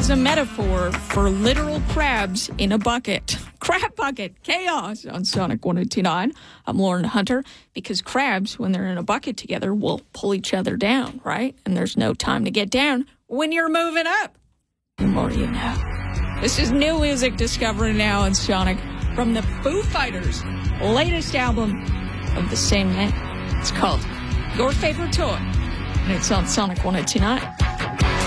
is a metaphor for literal crabs in a bucket. Crab bucket chaos on Sonic 102.9. I'm Lauren Hunter, because crabs, when they're in a bucket together, will pull each other down, right? And there's no time to get down when you're moving up. The more you know. This is new music discovered now in Sonic from the Foo Fighters' latest album of the same name. It's called Your Favorite Toy, and it's on Sonic 102.9.